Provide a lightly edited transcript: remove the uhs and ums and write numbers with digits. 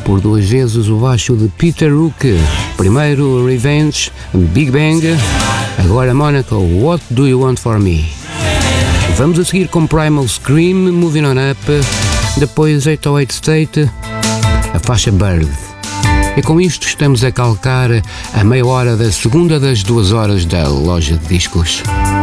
por duas vezes o baixo de Peter Hook. Primeiro Revenge, Big Bang, agora Monaco, What Do You Want For Me? Vamos a seguir com Primal Scream, Moving On Up, depois 808 State, a faixa Bird. E com isto estamos a calcar a meia hora da segunda das 2 horas da loja de discos.